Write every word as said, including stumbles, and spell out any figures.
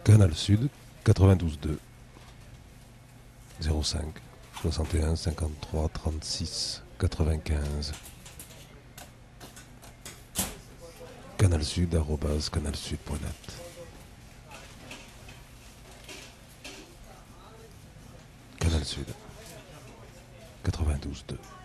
Canal Sud, quatre-vingt-douze deux, zéro cinq, soixante et un, cinquante-trois, trente-six, quatre-vingt-quinze. Canal Sud, arrobase, canalsud point net. Canal Sud, quatre-vingt-douze deux.